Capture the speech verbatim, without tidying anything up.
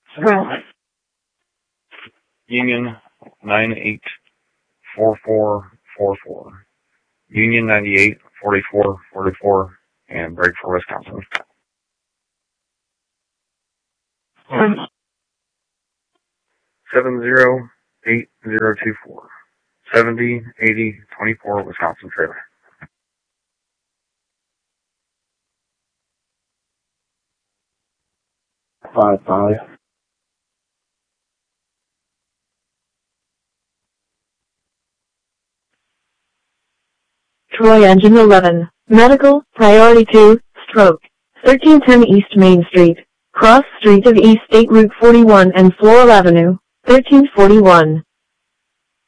Union nine eight four four four four. Union ninety-eight forty-four forty-four, and break for Wisconsin. Seven zero eight zero two four. Seventy eighty twenty-four, Wisconsin trailer. Five five. Troy Engine eleven, Medical, Priority two, Stroke, thirteen ten East Main Street, Cross Street of East State Route forty-one and Floral Avenue, thirteen forty-one.